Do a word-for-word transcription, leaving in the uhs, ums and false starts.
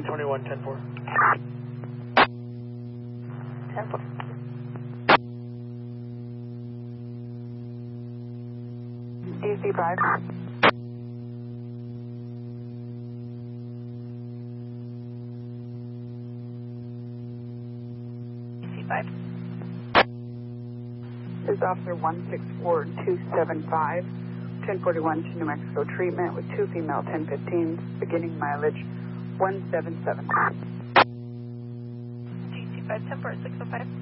twenty-one, ten four. ten four. D C five. D C five. This is Officer one six four two seven five, ten forty-one to New Mexico treatment with two female ten fifteens, beginning mileage one seven seven. G C five, ten four, six oh five.